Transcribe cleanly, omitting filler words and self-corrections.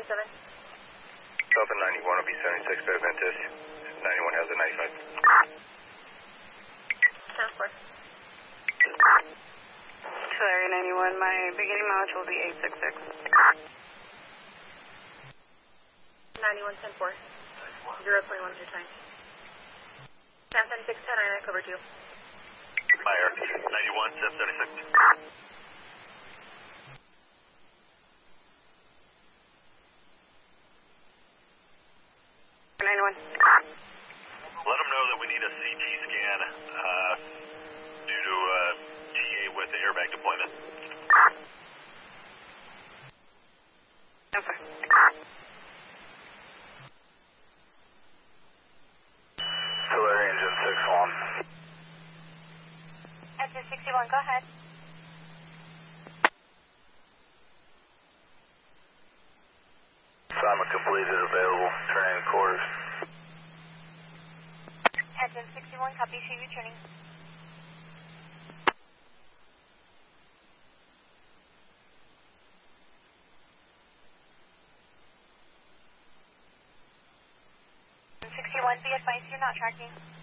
77. Delta 91 will be 76 to Adventist. 91 has a 95. Transport. Tulare 91, my beginning mileage will be 866. 91, 10 4. 021 is your time. San 76, 10 I cover 2. Fire. 91, 776. 91. Let them know that we need a CT scan due to TA with the airbag deployment. Okay. Tulare engine 61. Engine 61, go ahead. Assignment completed, available, training quarters. Engine 61, copy, should be turning. Engine 61, be advised you're not tracking.